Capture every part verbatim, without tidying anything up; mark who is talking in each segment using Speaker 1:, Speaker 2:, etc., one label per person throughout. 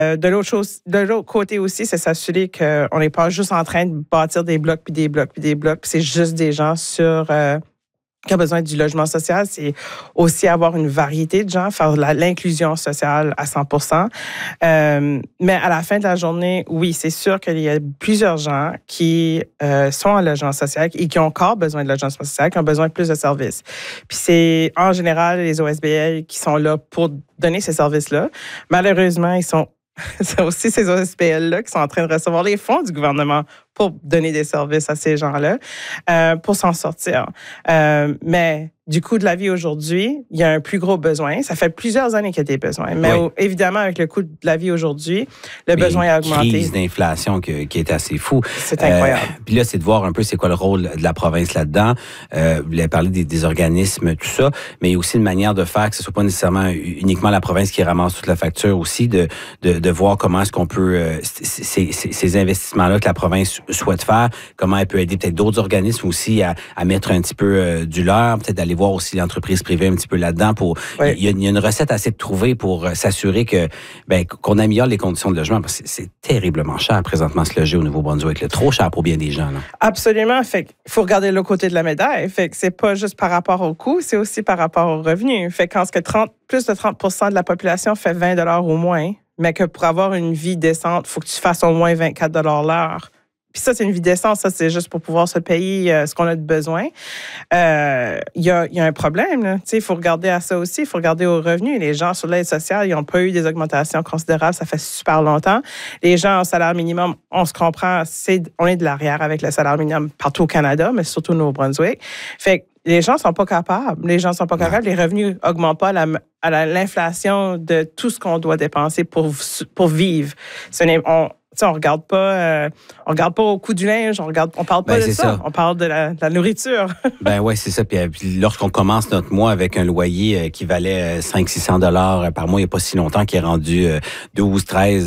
Speaker 1: de l'autre chose, de l'autre côté aussi, c'est s'assurer qu'on n'est pas juste en train de bâtir des blocs, puis des blocs, puis des blocs, puis c'est juste des gens sur... Euh, qui ont besoin du logement social, c'est aussi avoir une variété de gens, faire la, l'inclusion sociale à cent pour cent. Euh, mais à la fin de la journée, oui, c'est sûr qu'il y a plusieurs gens qui euh, sont en logement social et qui ont encore besoin de logement social, qui ont besoin de plus de services. Puis c'est en général les O S B L qui sont là pour donner ces services-là. Malheureusement, ils sont c'est aussi ces O S B L-là qui sont en train de recevoir les fonds du gouvernement pour donner des services à ces gens-là, euh, pour s'en sortir. Euh, mais du coût de la vie aujourd'hui, il y a un plus gros besoin. Ça fait plusieurs années qu'il y a des besoins. Mais oui. Évidemment, avec le coût de la vie aujourd'hui, le Mais besoin a augmenté.
Speaker 2: Une crise d'inflation qui, qui est assez fou.
Speaker 1: C'est incroyable.
Speaker 2: Euh, puis là, c'est de voir un peu c'est quoi le rôle de la province là-dedans. Euh, vous avez parlé des, des organismes, tout ça, mais il y a aussi une manière de faire que ce ne soit pas nécessairement uniquement la province qui ramasse toute la facture aussi, de, de, de voir comment est-ce qu'on peut, euh, ces, ces, ces investissements-là que la province souhaite faire, comment elle peut aider peut-être d'autres organismes aussi à, à mettre un petit peu euh, du leur, peut-être d'aller voir aussi l'entreprise privée un petit peu là-dedans. Pour oui. il, y a, il y a une recette assez de trouver pour s'assurer que ben, qu'on améliore les conditions de logement, parce que c'est, c'est terriblement cher présentement se loger au Nouveau-Brunswick, là, trop cher pour bien des gens. Là.
Speaker 1: Absolument. Fait qu'il faut regarder le côté de la médaille. Fait que c'est pas juste par rapport au coût, c'est aussi par rapport aux revenus. Fait que quand ce que trente, plus de trente pour cent de la population fait vingt dollars au moins, mais que pour avoir une vie décente, il faut que tu fasses au moins vingt-quatre dollars l'heure. Puis ça, c'est une vie décente. Ça, c'est juste pour pouvoir se payer euh, ce qu'on a de besoin. Il euh, y, a, y a un problème. Il faut regarder à ça aussi. Il faut regarder aux revenus. Les gens sur l'aide sociale, ils n'ont pas eu des augmentations considérables. Ça fait super longtemps. Les gens au salaire minimum, on se comprend, c'est, on est de l'arrière avec le salaire minimum partout au Canada, mais surtout au Nouveau-Brunswick. Fait que les gens ne sont pas capables. Les gens ne sont pas capables. Les revenus n'augmentent pas à, la, à la, l'inflation de tout ce qu'on doit dépenser pour, pour vivre. Ce n'est, on, T'sais, on regarde pas, euh, on regarde pas au coût du linge, on regarde, on parle pas ben, de ça. ça, on parle de la, de la nourriture.
Speaker 2: Ben ouais, c'est ça. Puis, puis lorsqu'on commence notre mois avec un loyer euh, qui valait cinq cents à six cents dollars par mois, il y a pas si longtemps, qui est rendu euh, douze, treize,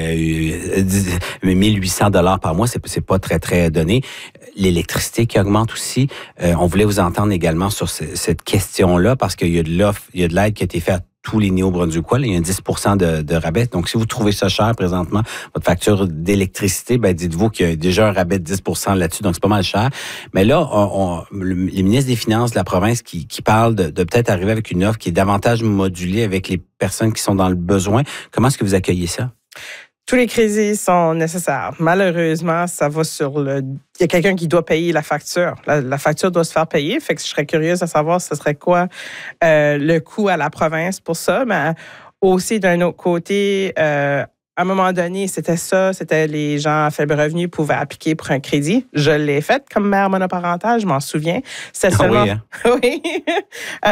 Speaker 2: euh, mille huit cents dollars par mois, c'est c'est pas très très donné. L'électricité qui augmente aussi. Euh, on voulait vous entendre également sur ce, cette question-là parce qu'il y a de l'offre, il y a de l'aide qui a été faite. Tous les Néo-Brunswickois, il y a un dix pour cent de, de rabais. Donc, si vous trouvez ça cher présentement, votre facture d'électricité, ben dites-vous qu'il y a déjà un rabais de dix pour cent là-dessus, donc c'est pas mal cher. Mais là, on, on, le, les ministres des Finances de la province qui, qui parlent de, de peut-être arriver avec une offre qui est davantage modulée avec les personnes qui sont dans le besoin. Comment est-ce que vous accueillez ça?
Speaker 1: Tous les crédits sont nécessaires. Malheureusement, ça va sur le... Il y a quelqu'un qui doit payer la facture. La, la facture doit se faire payer. Fait que je serais curieuse de savoir ce serait quoi euh, le coût à la province pour ça. Mais aussi, d'un autre côté, euh, à un moment donné, c'était ça. C'était les gens à faible revenu pouvaient appliquer pour un crédit. Je l'ai fait comme mère monoparentale, je m'en souviens. C'était seulement...
Speaker 2: Ah
Speaker 1: oui, hein? oui.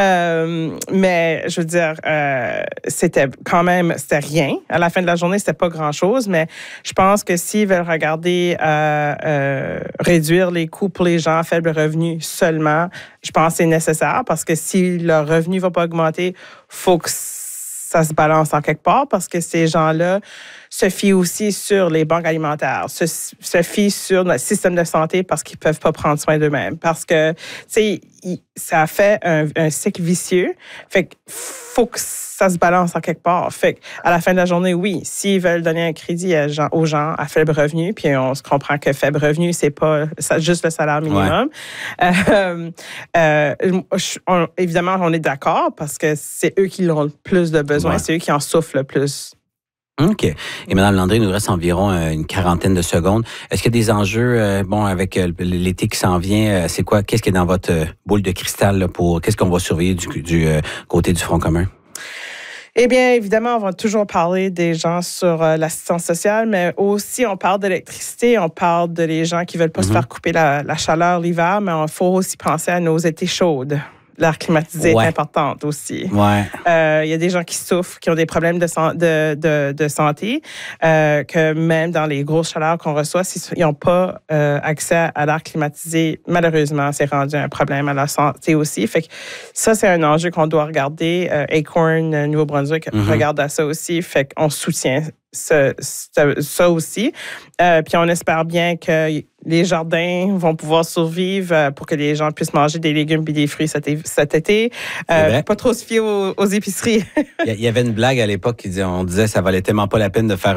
Speaker 1: euh, mais je veux dire, euh, c'était quand même, c'était rien. À la fin de la journée, c'était pas grand-chose. Mais je pense que s'ils veulent regarder à euh, euh, réduire les coûts pour les gens à faible revenu seulement, je pense que c'est nécessaire parce que si leur revenu ne va pas augmenter, il faut que ça se balance en quelque part parce que ces gens-là se fient aussi sur les banques alimentaires, se, se fient sur notre système de santé parce qu'ils ne peuvent pas prendre soin d'eux-mêmes. Parce que, tu sais, ça fait un, un cycle vicieux. Fait qu'il faut que ça se balance en quelque part. Fait qu'à la fin de la journée, oui, s'ils veulent donner un crédit à gens, aux gens à faible revenu, puis on se comprend que faible revenu, c'est pas juste le salaire minimum. Ouais. Euh, euh, on, évidemment, on est d'accord parce que c'est eux qui ont le plus de besoins, ouais. C'est eux qui en souffrent le plus.
Speaker 2: OK. Et Mme Landry, il nous reste environ une quarantaine de secondes. Est-ce qu'il y a des enjeux, euh, bon, avec euh, l'été qui s'en vient, euh, c'est quoi, qu'est-ce qui est dans votre euh, boule de cristal là, pour, qu'est-ce qu'on va surveiller du, du euh, côté du Front commun?
Speaker 1: Eh bien, évidemment, on va toujours parler des gens sur euh, l'assistance sociale, mais aussi, on parle d'électricité, on parle de les gens qui veulent pas mm-hmm. se faire couper la, la chaleur l'hiver, mais il faut aussi penser à nos étés chaudes. L'air climatisé ouais. est importante aussi.
Speaker 2: Ouais.
Speaker 1: Euh, il y a des gens qui souffrent, qui ont des problèmes de, de, de, de santé, euh, que même dans les grosses chaleurs qu'on reçoit, s'ils n'ont pas euh, accès à l'air climatisé, malheureusement, c'est rendu un problème à la santé aussi. Fait que ça, c'est un enjeu qu'on doit regarder. Euh, Acorn, Nouveau-Brunswick, mm-hmm. regarde à ça aussi. Fait qu'on soutient ce, ce, ça aussi. Euh, puis on espère bien que les jardins vont pouvoir survivre euh, pour que les gens puissent manger des légumes et des fruits cet, cet été. Euh, pas trop se fier aux, aux épiceries.
Speaker 2: Il y avait une blague à l'époque qui disait, on disait ça valait tellement pas la peine de faire